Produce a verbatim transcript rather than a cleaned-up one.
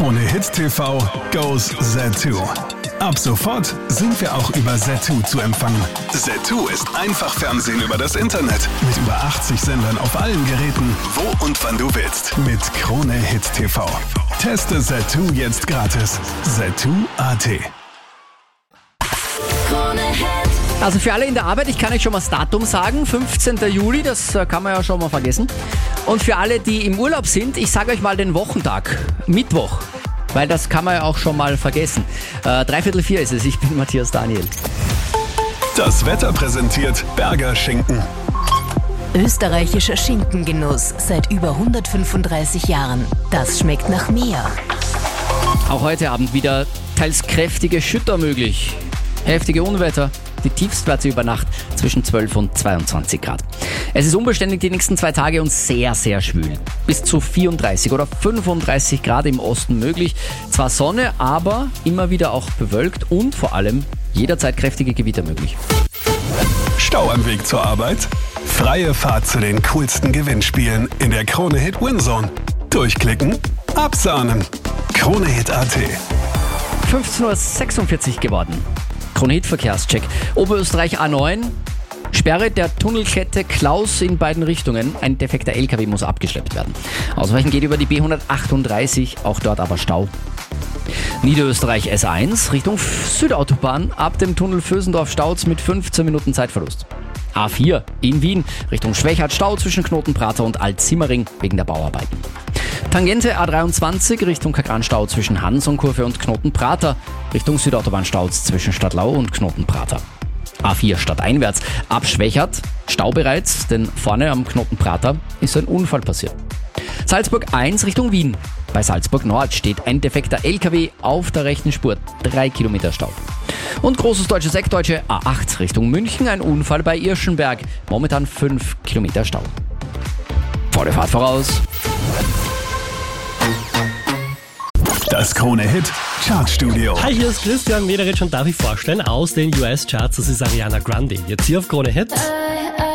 Krone Hit T V goes Zattoo. Ab sofort sind wir auch über Zattoo zu empfangen. Zattoo ist einfach Fernsehen über das Internet. Mit über achtzig Sendern auf allen Geräten, wo und wann du willst. Mit Krone Hit T V. Teste Zattoo jetzt gratis. Zattoo punkt a t. Also für alle in der Arbeit, ich kann euch schon mal das Datum sagen, fünfzehnten Juli, das kann man ja schon mal vergessen. Und für alle, die im Urlaub sind, ich sage euch mal den Wochentag, Mittwoch, weil das kann man ja auch schon mal vergessen. Äh, dreiviertel vier ist es, ich bin Matthias Daniel. Das Wetter präsentiert Berger Schinken. Österreichischer Schinkengenuss seit über hundertfünfunddreißig Jahren. Das schmeckt nach mehr. Auch heute Abend wieder teils kräftige Schütter möglich. Heftige Unwetter. Die Tiefstwerte über Nacht zwischen zwölf und zweiundzwanzig Grad. Es ist unbeständig die nächsten zwei Tage und sehr, sehr schwül. Bis zu vierunddreißig oder fünfunddreißig Grad im Osten möglich. Zwar Sonne, aber immer wieder auch bewölkt und vor allem jederzeit kräftige Gewitter möglich. Stau am Weg zur Arbeit? Freie Fahrt zu den coolsten Gewinnspielen in der Krone Hit Winzone. Durchklicken, absahnen. Krone Hit punkt a t. fünfzehn Uhr sechsundvierzig geworden. Krone Hit Verkehrscheck. Oberösterreich A neun. Sperre der Tunnelkette Klaus in beiden Richtungen. Ein defekter L K W muss abgeschleppt werden. Ausweichen geht über die B hundertachtunddreißig, auch dort aber Stau. Niederösterreich S eins Richtung Südautobahn ab dem Tunnel Vösendorf-Stauz mit fünfzehn Minuten Zeitverlust. A vier in Wien Richtung Schwächert Stau zwischen Knotenprater und Alt-Simmering wegen der Bauarbeiten. Tangente A dreiundzwanzig Richtung Kagran-Stau zwischen Hansonkurve und Knotenprater, Richtung Südautobahn-Stauz zwischen Stadtlau und Knotenprater. A vier stadteinwärts ab Schwächert, Stau bereits, denn vorne am Knotenprater ist ein Unfall passiert. Salzburg eins Richtung Wien. Bei Salzburg Nord steht ein defekter L K W auf der rechten Spur, drei Kilometer Stau. Und großes deutsches Eckdeutsche A acht Richtung München, ein Unfall bei Irschenberg, momentan fünf Kilometer Stau. Volle Fahrt voraus. Das Krone Hit Chartstudio. Hi, hier ist Christian Mederich und darf ich vorstellen aus den U S-Charts, das ist Ariana Grande. Jetzt hier auf Krone Hit.